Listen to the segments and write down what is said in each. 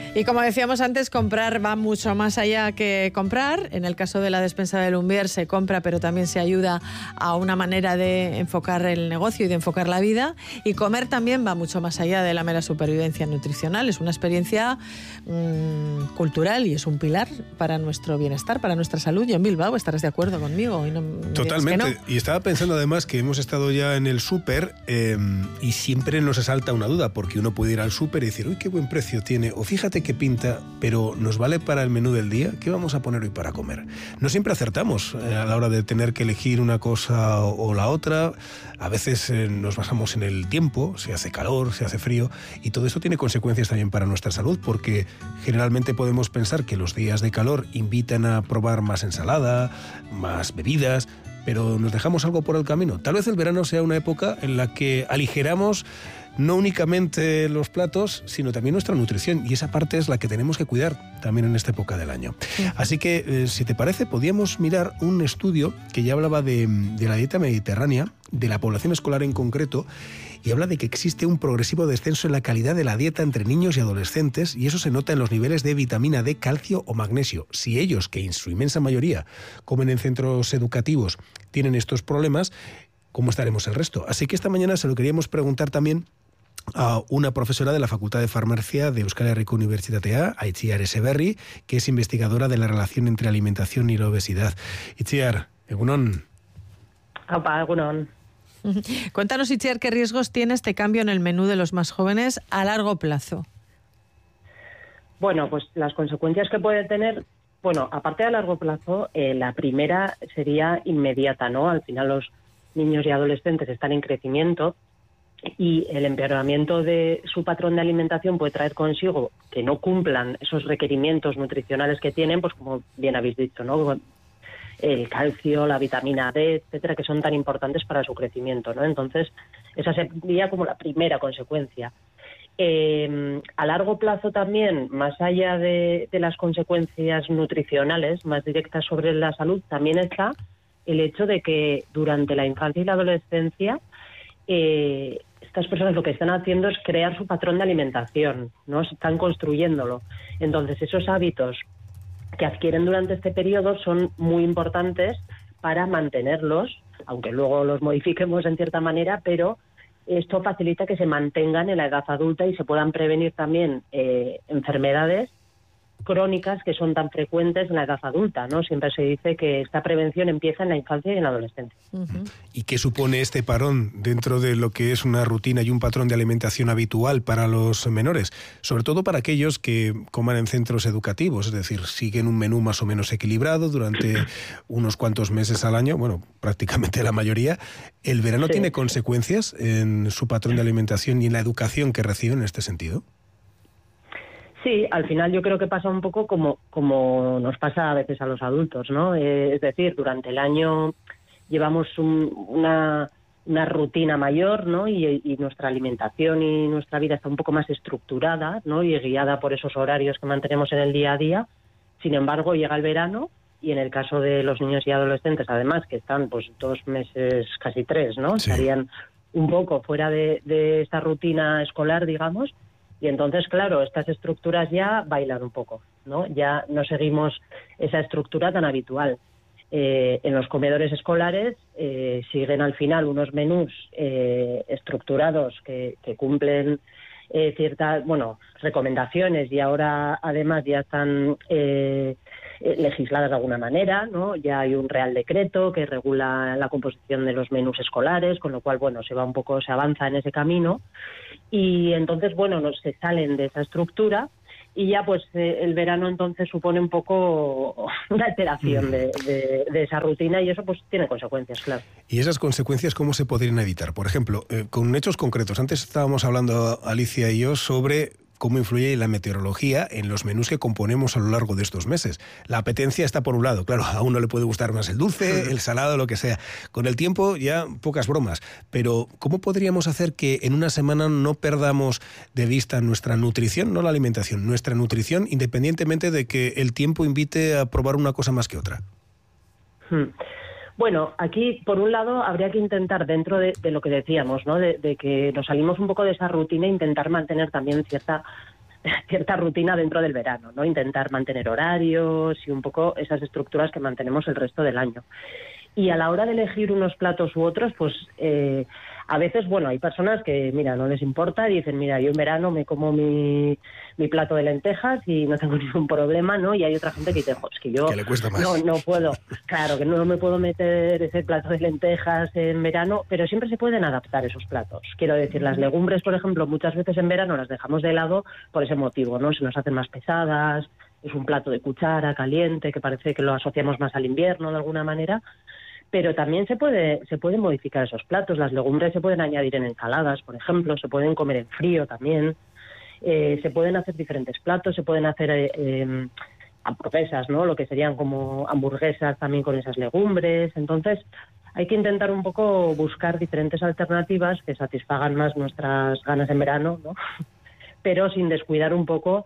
Y como decíamos antes, comprar va mucho más allá que comprar. En el caso de la despensa de Lumbier se compra, pero también se ayuda a una manera de enfocar el negocio y de enfocar la vida. Y comer también va mucho más allá de la mera supervivencia nutricional. Es una experiencia cultural y es un pilar para nuestro bienestar, para nuestra salud. Y en Bilbao estarás de acuerdo conmigo. Y no Totalmente. digas que no. Y estaba pensando además que hemos estado ya en el súper y siempre nos asalta una duda, porque uno puede ir al súper y decir, uy, qué buen precio tiene, o fíjate qué pinta, pero ¿nos vale para el menú del día? ¿Qué vamos a poner hoy para comer? No siempre acertamos a la hora de tener que elegir una cosa o la otra. A veces nos basamos en el tiempo, si hace calor, si hace frío, y todo esto tiene consecuencias también para nuestra salud, porque generalmente podemos pensar que los días de calor invitan a probar más ensalada, más bebidas, pero nos dejamos algo por el camino. Tal vez el verano sea una época en la que aligeramos no únicamente los platos, sino también nuestra nutrición, y esa parte es la que tenemos que cuidar también en esta época del año. Sí. Así que, si te parece, podríamos mirar un estudio que ya hablaba de la dieta mediterránea, de la población escolar en concreto, y habla de que existe un progresivo descenso en la calidad de la dieta entre niños y adolescentes, y eso se nota en los niveles de vitamina D, calcio o magnesio. Si ellos, que en su inmensa mayoría comen en centros educativos, tienen estos problemas, ¿cómo estaremos el resto? Así que esta mañana se lo queríamos preguntar también a una profesora de la Facultad de Farmacia de Euskal Herriko Unibertsitatea, Itziar Eseberri, que es investigadora de la relación entre alimentación y la obesidad. Itziar, egunon. Opa, egunon. Cuéntanos, Itziar, ¿qué riesgos tiene este cambio en el menú de los más jóvenes a largo plazo? Bueno, pues las consecuencias que puede tener, bueno, aparte de largo plazo, la primera sería inmediata, ¿no? Al final los niños y adolescentes están en crecimiento y el empeoramiento de su patrón de alimentación puede traer consigo que no cumplan esos requerimientos nutricionales que tienen, pues como bien habéis dicho, ¿no? El calcio, la vitamina D, etcétera, que son tan importantes para su crecimiento, ¿no? Entonces, esa sería como la primera consecuencia. A largo plazo también, más allá de las consecuencias nutricionales más directas sobre la salud, también está el hecho de que durante la infancia y la adolescencia estas personas lo que están haciendo es crear su patrón de alimentación, ¿no? Están construyéndolo. Entonces, esos hábitos que adquieren durante este periodo son muy importantes para mantenerlos, aunque luego los modifiquemos en cierta manera, pero esto facilita que se mantengan en la edad adulta y se puedan prevenir también enfermedades crónicas que son tan frecuentes en la edad adulta, ¿no? Siempre se dice que esta prevención empieza en la infancia y en la adolescencia. Uh-huh. ¿Y qué supone este parón dentro de lo que es una rutina y un patrón de alimentación habitual para los menores? Sobre todo para aquellos que coman en centros educativos, es decir, siguen un menú más o menos equilibrado durante unos cuantos meses al año, bueno, prácticamente la mayoría. ¿El verano tiene consecuencias en su patrón de alimentación y en la educación que reciben en este sentido? Sí, al final yo creo que pasa un poco como nos pasa a veces a los adultos, ¿no? Es decir, durante el año llevamos una rutina mayor, ¿no? Y nuestra alimentación y nuestra vida está un poco más estructurada, ¿no? Y guiada por esos horarios que mantenemos en el día a día. Sin embargo, llega el verano y en el caso de los niños y adolescentes, además, que están pues 2 meses, casi 3, ¿no? Sí. Estarían un poco fuera de esta rutina escolar, digamos. Y entonces, claro, estas estructuras ya bailan un poco, ¿no? Ya no seguimos esa estructura tan habitual. En los comedores escolares siguen al final unos menús estructurados que cumplen ciertas, recomendaciones y ahora además ya están legisladas de alguna manera, ¿no? Ya hay un Real Decreto que regula la composición de los menús escolares, con lo cual, se avanza en ese camino. Y entonces, se salen de esa estructura y ya pues el verano entonces supone un poco una alteración de esa rutina y eso pues tiene consecuencias, claro. ¿Y esas consecuencias cómo se podrían evitar? Por ejemplo, con hechos concretos. Antes estábamos hablando, Alicia y yo, sobre cómo influye la meteorología en los menús que componemos a lo largo de estos meses. La apetencia está por un lado, claro, a uno le puede gustar más el dulce, el salado, lo que sea. Con el tiempo ya pocas bromas, pero ¿cómo podríamos hacer que en una semana no perdamos de vista nuestra nutrición, no la alimentación, nuestra nutrición, independientemente de que el tiempo invite a probar una cosa más que otra? Bueno, aquí, por un lado, habría que intentar, dentro de lo que decíamos, ¿no? De que nos salimos un poco de esa rutina, intentar mantener también cierta cierta rutina dentro del verano, ¿no? Intentar mantener horarios y un poco esas estructuras que mantenemos el resto del año. Y a la hora de elegir unos platos u otros, pues a veces, bueno, hay personas que, mira, no les importa y dicen, mira, yo en verano me como mi plato de lentejas y no tengo ningún problema, ¿no? Y hay otra gente que dice, es que yo que le cuesta más. no puedo, claro, que no me puedo meter ese plato de lentejas en verano, pero siempre se pueden adaptar esos platos. Quiero decir, las legumbres, por ejemplo, muchas veces en verano las dejamos de lado por ese motivo, ¿no? Se nos hacen más pesadas, es un plato de cuchara caliente que parece que lo asociamos más al invierno de alguna manera. Pero también se pueden modificar esos platos. Las legumbres se pueden añadir en ensaladas, por ejemplo, se pueden comer en frío también. Se pueden hacer diferentes platos, se pueden hacer hamburguesas, ¿no? Lo que serían como hamburguesas también con esas legumbres. Entonces, hay que intentar un poco buscar diferentes alternativas que satisfagan más nuestras ganas en verano, ¿no? Pero sin descuidar un poco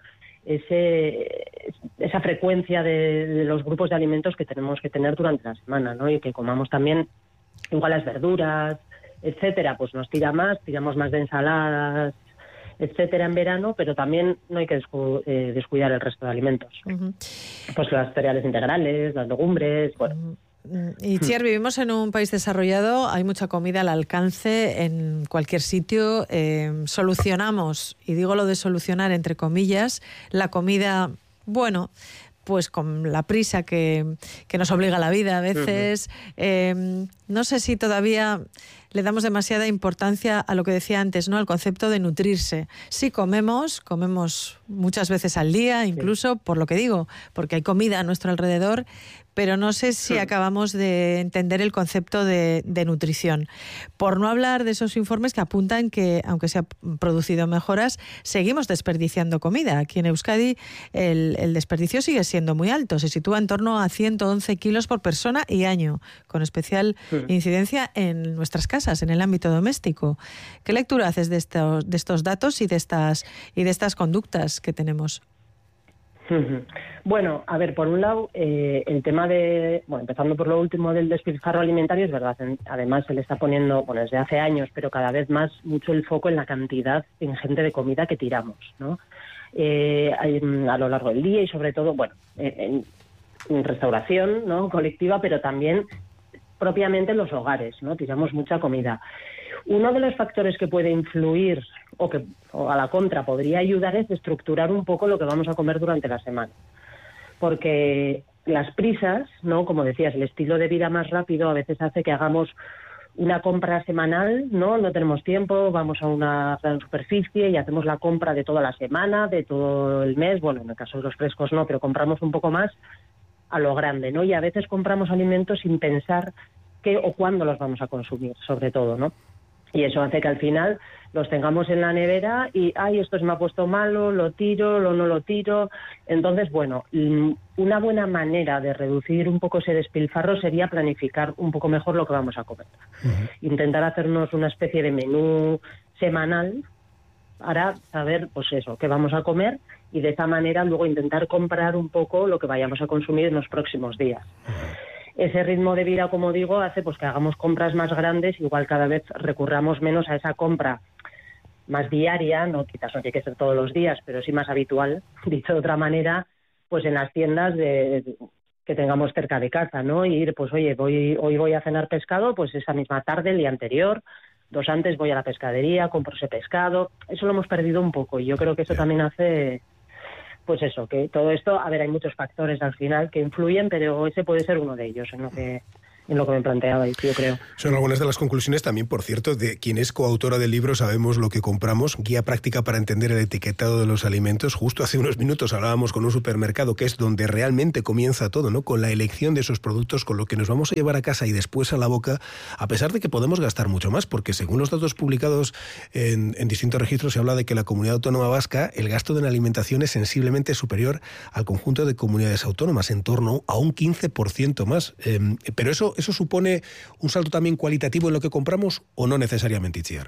esa frecuencia de los grupos de alimentos que tenemos que tener durante la semana, ¿no? Y que comamos también igual las verduras, etcétera, pues nos tiramos más de ensaladas, etcétera, en verano, pero también no hay que descuidar el resto de alimentos. Uh-huh. Pues los cereales integrales, las legumbres, bueno. Uh-huh. Y Txier, vivimos en un país desarrollado, hay mucha comida al alcance en cualquier sitio, solucionamos, y digo lo de solucionar entre comillas, la comida, bueno, pues con la prisa que nos obliga la vida a veces. No sé si todavía le damos demasiada importancia a lo que decía antes, ¿no? Al concepto de nutrirse. Sí, comemos muchas veces al día, incluso, por lo que digo, porque hay comida a nuestro alrededor, pero no sé si acabamos de entender el concepto de nutrición. Por no hablar de esos informes que apuntan que, aunque se han producido mejoras, seguimos desperdiciando comida. Aquí en Euskadi el desperdicio sigue siendo muy alto. Se sitúa en torno a 111 kilos por persona y año, con especial incidencia en nuestras casas, en el ámbito doméstico. ¿Qué lectura haces de estos datos y de estas conductas que tenemos? Bueno, a ver, por un lado, el tema empezando por lo último del despilfarro alimentario, es verdad, además se le está poniendo, desde hace años, pero cada vez más mucho el foco en la cantidad ingente de comida que tiramos, ¿no? A lo largo del día y sobre todo, en restauración, ¿no? Colectiva, pero también propiamente en los hogares, ¿no? Tiramos mucha comida. Uno de los factores que puede influir o a la contra podría ayudar es estructurar un poco lo que vamos a comer durante la semana. Porque las prisas, ¿no? Como decías, el estilo de vida más rápido a veces hace que hagamos una compra semanal, ¿no? No tenemos tiempo, vamos a una gran superficie y hacemos la compra de toda la semana, de todo el mes. Bueno, en el caso de los frescos no, pero compramos un poco más a lo grande, ¿no? Y a veces compramos alimentos sin pensar qué o cuándo los vamos a consumir, sobre todo, ¿no? Y eso hace que al final los tengamos en la nevera y, esto se me ha puesto malo, lo tiro, no lo tiro. Entonces, una buena manera de reducir un poco ese despilfarro sería planificar un poco mejor lo que vamos a comer. Uh-huh. Intentar hacernos una especie de menú semanal para saber, qué vamos a comer y de esa manera luego intentar comprar un poco lo que vayamos a consumir en los próximos días. Uh-huh. Ese ritmo de vida, como digo, hace que hagamos compras más grandes, igual cada vez recurramos menos a esa compra más diaria, no quizás no tiene que ser todos los días, pero sí más habitual, dicho de otra manera, en las tiendas que tengamos cerca de casa, ¿no? Y ir, hoy voy a cenar pescado, esa misma tarde, el día anterior, 2 antes voy a la pescadería, compro ese pescado. Eso lo hemos perdido un poco y yo creo que eso también hace... que todo esto, hay muchos factores al final que influyen, pero ese puede ser uno de ellos en lo que me planteaba, yo creo. Son algunas de las conclusiones también, por cierto, de quien es coautora del libro Sabemos lo que compramos, guía práctica para entender el etiquetado de los alimentos. Justo hace unos minutos hablábamos con un supermercado que es donde realmente comienza todo, ¿no? Con la elección de esos productos, con lo que nos vamos a llevar a casa y después a la boca, a pesar de que podemos gastar mucho más, porque según los datos publicados en distintos registros se habla de que la comunidad autónoma vasca, el gasto en alimentación es sensiblemente superior al conjunto de comunidades autónomas, en torno a un 15% más. Pero eso supone un salto también cualitativo en lo que compramos o no necesariamente, Txier.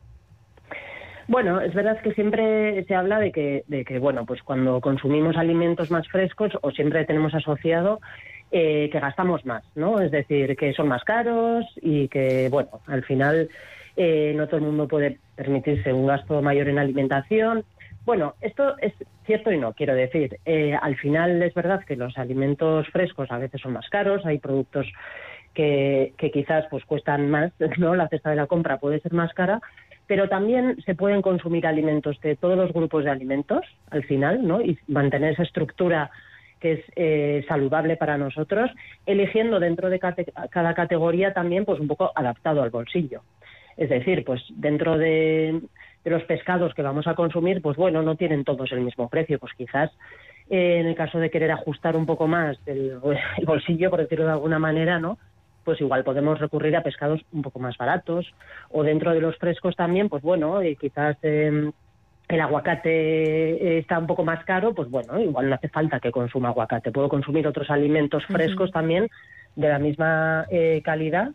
Bueno, es verdad que siempre se habla de que cuando consumimos alimentos más frescos o siempre tenemos asociado que gastamos más, ¿no? Es decir, que son más caros y que, al final no todo el mundo puede permitirse un gasto mayor en alimentación. Bueno, esto es cierto y no, quiero decir. Al final es verdad que los alimentos frescos a veces son más caros, hay productos que quizás pues cuestan más, ¿no? La cesta de la compra puede ser más cara, pero también se pueden consumir alimentos de todos los grupos de alimentos al final, ¿no? Y mantener esa estructura que es saludable para nosotros, eligiendo dentro de cada categoría también pues un poco adaptado al bolsillo. Es decir, pues dentro de los pescados que vamos a consumir, pues bueno, no tienen todos el mismo precio, pues quizás en el caso de querer ajustar un poco más el bolsillo, por decirlo de alguna manera, ¿no? Pues igual podemos recurrir a pescados un poco más baratos, o dentro de los frescos también, pues bueno, quizás el aguacate está un poco más caro, pues bueno, igual no hace falta que consuma aguacate. Puedo consumir otros alimentos frescos también de la misma calidad.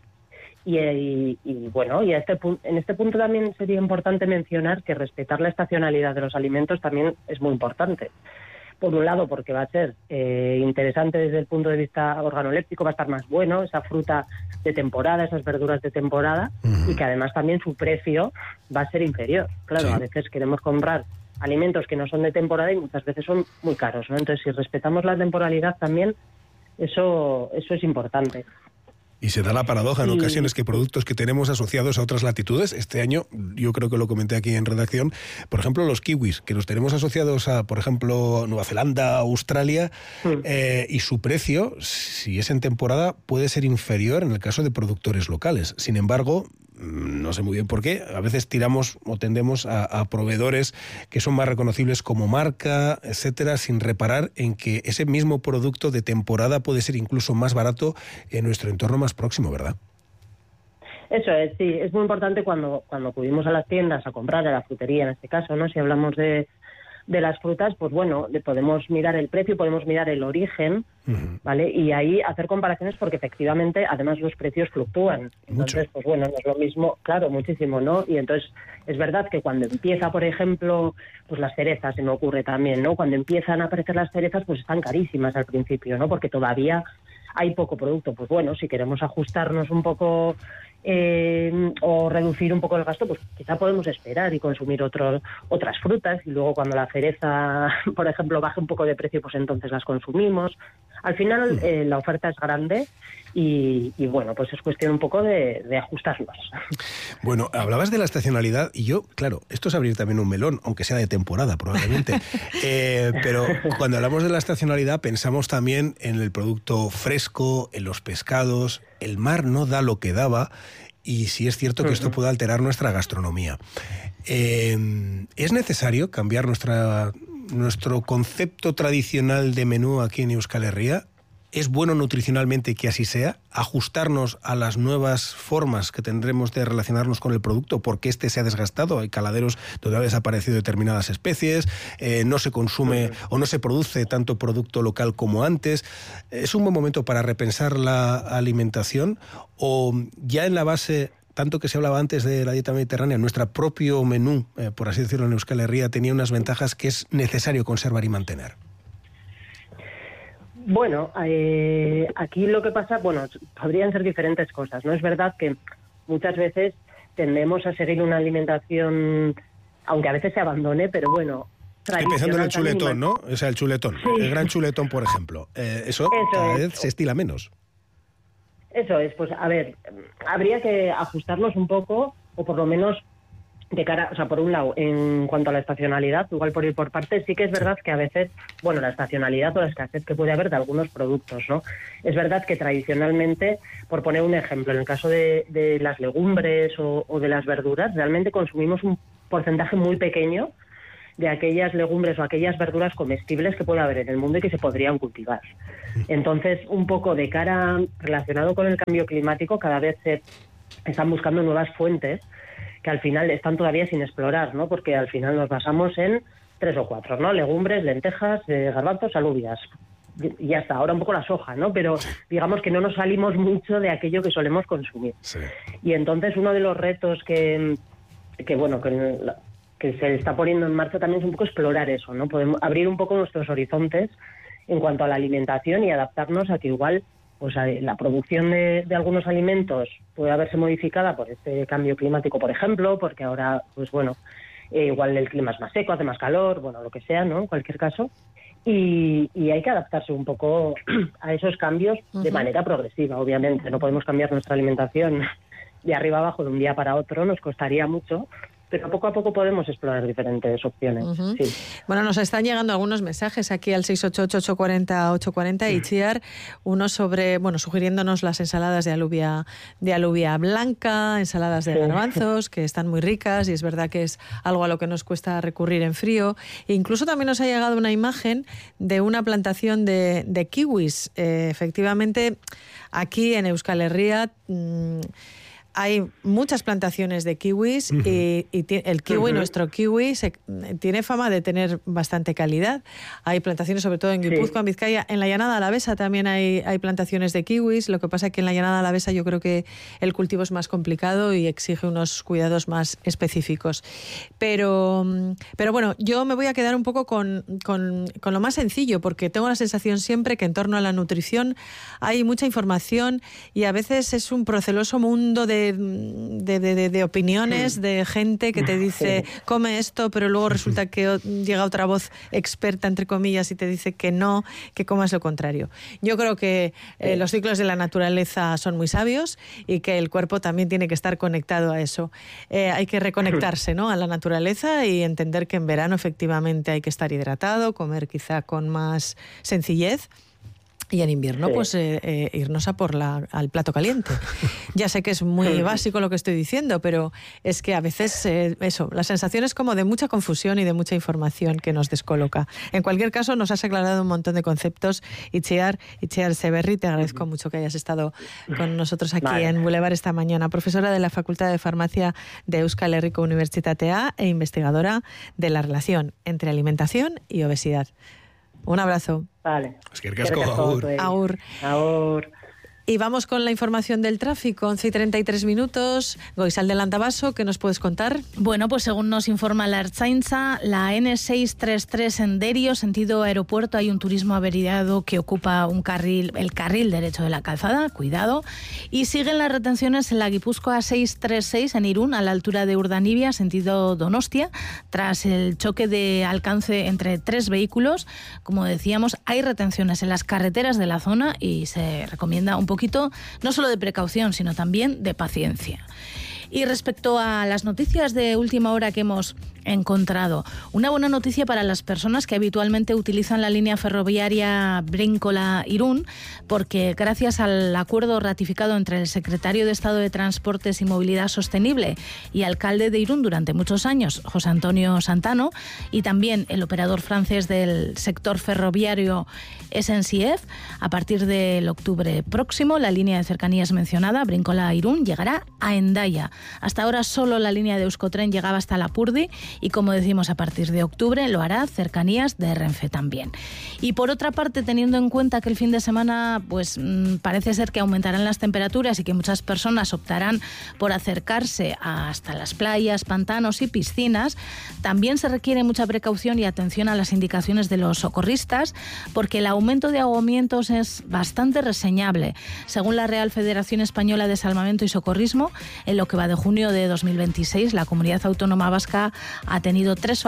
Y bueno, y en este punto también sería importante mencionar que respetar la estacionalidad de los alimentos también es muy importante. Por un lado, porque va a ser interesante desde el punto de vista organoléptico, va a estar más bueno esa fruta de temporada, esas verduras de temporada, y que además también su precio va a ser inferior. Claro, a veces queremos comprar alimentos que no son de temporada y muchas veces son muy caros, ¿no? Entonces, si respetamos la temporalidad también, eso es importante. Y se da la paradoja en ocasiones que productos que tenemos asociados a otras latitudes, este año, yo creo que lo comenté aquí en redacción, por ejemplo los kiwis, que los tenemos asociados a, por ejemplo, Nueva Zelanda, Australia, y su precio, si es en temporada, puede ser inferior en el caso de productores locales. Sin embargo, no sé muy bien por qué, a veces tiramos o tendemos a proveedores que son más reconocibles como marca, etcétera, sin reparar en que ese mismo producto de temporada puede ser incluso más barato en nuestro entorno más próximo, ¿verdad? Eso es, sí, es muy importante cuando acudimos a las tiendas a comprar, a la frutería en este caso, ¿no? Si hablamos de las frutas, pues bueno, podemos mirar el precio, podemos mirar el origen, ¿vale? Y ahí hacer comparaciones porque efectivamente, además, los precios fluctúan. Entonces, mucho. pues bueno, no es lo mismo, claro, muchísimo, ¿no? Y entonces, es verdad que cuando empieza, por ejemplo, pues las cerezas, se me ocurre también, ¿no? Cuando empiezan a aparecer las cerezas, pues están carísimas al principio, ¿no? Porque todavía hay poco producto. Pues bueno, si queremos ajustarnos un poco o reducir un poco el gasto, pues quizá podemos esperar y consumir otras frutas, y luego cuando la cereza, por ejemplo, baje un poco de precio, pues entonces las consumimos. Al final la oferta es grande y bueno, pues es cuestión un poco de ajustarnos. Bueno, hablabas de la estacionalidad y yo, claro, esto es abrir también un melón, aunque sea de temporada probablemente, pero cuando hablamos de la estacionalidad pensamos también en el producto fresco, en los pescados. El mar no da lo que daba y sí es cierto que esto puede alterar nuestra gastronomía. ¿Es necesario cambiar nuestro concepto tradicional de menú aquí en Euskal Herria? ¿Es bueno nutricionalmente que así sea? ¿Ajustarnos a las nuevas formas que tendremos de relacionarnos con el producto porque este se ha desgastado? Hay caladeros donde han desaparecido determinadas especies, no se consume o no se produce tanto producto local como antes. ¿Es un buen momento para repensar la alimentación? ¿O ya en la base, tanto que se hablaba antes de la dieta mediterránea, nuestro propio menú, por así decirlo, en Euskal Herria, tenía unas ventajas que es necesario conservar y mantener? Bueno, aquí lo que pasa, podrían ser diferentes cosas, ¿no? Es verdad que muchas veces tendemos a seguir una alimentación, aunque a veces se abandone, pero bueno, estoy pensando en el chuletón, ¿no? O sea, el chuletón, sí. El gran chuletón, por ejemplo. Eso cada vez se estila menos. Eso es, pues a ver, habría que ajustarnos un poco, o por lo menos de cara, o sea, por un lado, en cuanto a la estacionalidad, igual por ir por partes, sí que es verdad que a veces, la estacionalidad o la escasez que puede haber de algunos productos, ¿no? Es verdad que tradicionalmente, por poner un ejemplo, en el caso de las legumbres o de las verduras, realmente consumimos un porcentaje muy pequeño de aquellas legumbres o aquellas verduras comestibles que puede haber en el mundo y que se podrían cultivar. Entonces, un poco de cara relacionado con el cambio climático, cada vez se están buscando nuevas fuentes que al final están todavía sin explorar, ¿no? Porque al final nos basamos en 3 o 4, ¿no? Legumbres, lentejas, garbanzos, alubias. Y ya está, ahora un poco la soja, ¿no? Pero digamos que no nos salimos mucho de aquello que solemos consumir. Sí. Y entonces uno de los retos que se está poniendo en marcha también es un poco explorar eso, ¿no? Podemos abrir un poco nuestros horizontes en cuanto a la alimentación y adaptarnos a que igual pues la producción de algunos alimentos puede haberse modificada por este cambio climático, por ejemplo, porque ahora, pues bueno, igual el clima es más seco, hace más calor, bueno, lo que sea, ¿no? En cualquier caso. Y hay que adaptarse un poco a esos cambios de manera progresiva, obviamente. No podemos cambiar nuestra alimentación de arriba abajo de un día para otro, nos costaría mucho, pero poco a poco podemos explorar diferentes opciones. Sí. Bueno, nos están llegando algunos mensajes aquí al 688-840-840 y Itziar, uno sobre, bueno, sugiriéndonos las ensaladas de alubia blanca, ensaladas de garbanzos, que están muy ricas y es verdad que es algo a lo que nos cuesta recurrir en frío. E incluso también nos ha llegado una imagen de una plantación de kiwis. Efectivamente, aquí en Euskal Herria hay muchas plantaciones de kiwis y el kiwi, nuestro kiwi, tiene fama de tener bastante calidad. Hay plantaciones, sobre todo en Guipúzcoa, en Vizcaya. En la Llanada Alavesa también hay plantaciones de kiwis. Lo que pasa es que en la Llanada Alavesa yo creo que el cultivo es más complicado y exige unos cuidados más específicos. Pero bueno, yo me voy a quedar un poco con lo más sencillo, porque tengo la sensación siempre que en torno a la nutrición hay mucha información y a veces es un proceloso mundo de opiniones de gente que te dice come esto, pero luego resulta que llega otra voz experta, entre comillas, y te dice que no, que comas lo contrario. Yo creo que los ciclos de la naturaleza son muy sabios y que el cuerpo también tiene que estar conectado a eso. Hay que reconectarse, ¿no?, a la naturaleza y entender que en verano efectivamente hay que estar hidratado, comer quizá con más sencillez. Y en invierno, pues irnos a por al plato caliente. Ya sé que es muy básico lo que estoy diciendo, pero es que a veces la sensación es como de mucha confusión y de mucha información que nos descoloca. En cualquier caso, nos has aclarado un montón de conceptos. Itziar Seberri, te agradezco mucho que hayas estado con nosotros aquí en Boulevard esta mañana. Profesora de la Facultad de Farmacia de Euskal Herriko Unibertsitatea e investigadora de la relación entre alimentación y obesidad. Un abrazo. Vale. Eskerrik asko, agur. Agur. Y vamos con la información del tráfico. 11:33. Goizalde Landabaso, ¿qué nos puedes contar? Bueno, pues según nos informa la Ertzaintza, la N633 en Derio, sentido aeropuerto, hay un turismo averiado que ocupa el carril derecho de la calzada, cuidado. Y siguen las retenciones en la Guipúzcoa 636 en Irún, a la altura de Urdanibia, sentido Donostia, tras el choque de alcance entre 3 vehículos. Como decíamos, hay retenciones en las carreteras de la zona y se recomienda un poquito, no solo de precaución, sino también de paciencia. Y respecto a las noticias de última hora que hemos encontrado, una buena noticia para las personas que habitualmente utilizan la línea ferroviaria Brincola-Irún, porque gracias al acuerdo ratificado entre el secretario de Estado de Transportes y Movilidad Sostenible y alcalde de Irún durante muchos años, José Antonio Santano, y también el operador francés del sector ferroviario SNCF, a partir del octubre próximo, la línea de cercanías mencionada, Brincola-Irún, llegará a Hendaya. Hasta ahora solo la línea de Euskotren llegaba hasta Lapurdi y, como decimos, a partir de octubre lo hará cercanías de Renfe también. Y por otra parte, teniendo en cuenta que el fin de semana pues parece ser que aumentarán las temperaturas y que muchas personas optarán por acercarse hasta las playas, pantanos y piscinas, también se requiere mucha precaución y atención a las indicaciones de los socorristas, porque el aumento de ahogamientos es bastante reseñable. Según la Real Federación Española de Salvamento y Socorrismo, en lo que va de junio de 2026, la Comunidad Autónoma Vasca ha tenido 3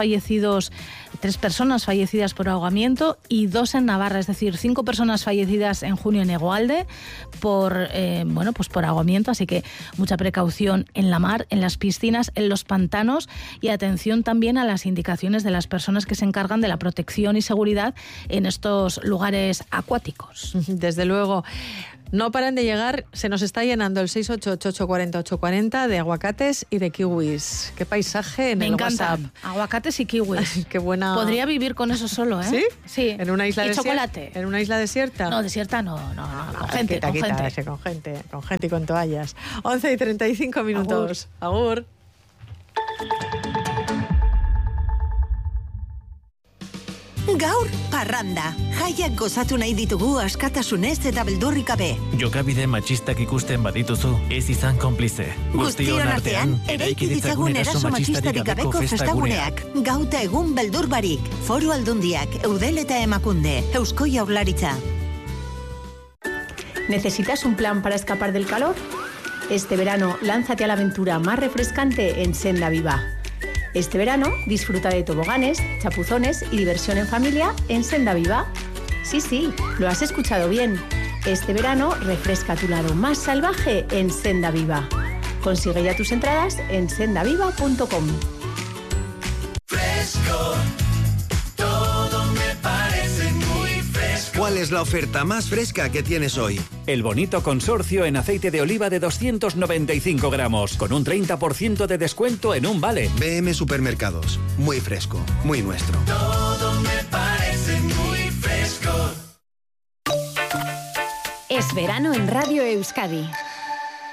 personas fallecidas por ahogamiento y 2 en Navarra, es decir, 5 personas fallecidas en junio en Egualde por ahogamiento, así que mucha precaución en la mar, en las piscinas, en los pantanos y atención también a las indicaciones de las personas que se encargan de la protección y seguridad en estos lugares acuáticos. Desde luego. No paran de llegar, se nos está llenando el 688-840-840 de aguacates y de kiwis. Qué paisaje en el WhatsApp. Aguacates y kiwis. Qué buena. Podría vivir con eso solo, ¿eh? ¿Sí? Sí. ¿En una isla desierta? Chocolate. ¿En una isla desierta? No, desierta no. Con gente. Con gente y con toallas. 11:35. Agur. Gaur, parranda. Jaiak gozatu nahi ditugu askatasunez eta beldurrik gabe. Jokabide matxistak ikusten badituzu, ez izan konplize. Guztion artean, eraiki ditzagun eraso matxistarik gabeko festaguneak. Gauta egun beldur barik. Foru Aldundiak, Eudel eta Emakunde, Eusko Jaurlaritza. ¿Necesitas un plan para escapar del calor? Este verano, lánzate a la aventura más refrescante en Senda Viva. Este verano disfruta de toboganes, chapuzones y diversión en familia en Senda Viva. Sí, lo has escuchado bien. Este verano refresca tu lado más salvaje en Senda Viva. Consigue ya tus entradas en sendaviva.com. Fresco, todo me parece muy fresco. ¿Cuál es la oferta más fresca que tienes hoy? El bonito consorcio en aceite de oliva de 295 gramos, con un 30% de descuento en un vale. BM Supermercados, muy fresco, muy nuestro. Todo me parece muy fresco. Es verano en Radio Euskadi.